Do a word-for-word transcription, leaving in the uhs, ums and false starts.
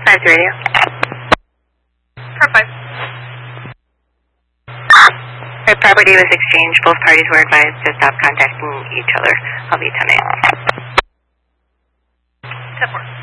five to radio. Car five. Right, property was exchanged. Both parties were advised to stop contacting each other. I'll be ten A M. ten four.